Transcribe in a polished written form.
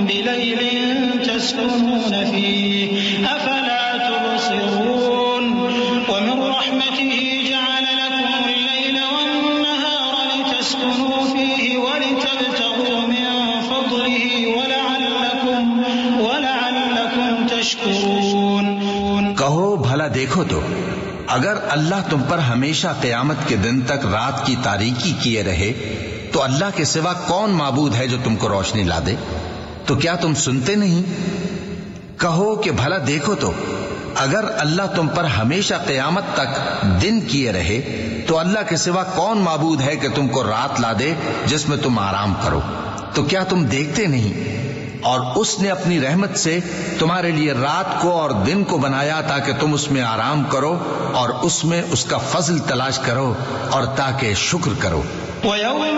बिलैलिन तस्कुनून फीह अफला तुबसिरून वमिन रहमतिही जअल लकुमुल लैला वन्नहार लितस्कुनू फीह वलितब्तगू मिन फضलिही वलअल्लकुम तशकुरून। कहो भला देखो तो अगर अल्लाह तुम पर हमेशा क़यामत के दिन तक रात की तारीकी किए रहे तो अल्लाह के सिवा कौन माबूद है जो तुमको रोशनी ला दे? तो क्या तुम सुनते नहीं? कहो कि भला देखो तो अगर अल्लाह तुम पर हमेशा क़यामत तक दिन किए रहे तो अल्लाह के सिवा कौन माबूद है कि तुमको रात ला दे जिसमें तुम आराम करो? तो क्या तुम देखते नहीं? और उसने अपनी रहमत से तुम्हारे लिए रात को और दिन को बनाया ताकि तुम उसमें आराम करो और उसमें उसका फजल तलाश करो और ताकि शुक्र करो।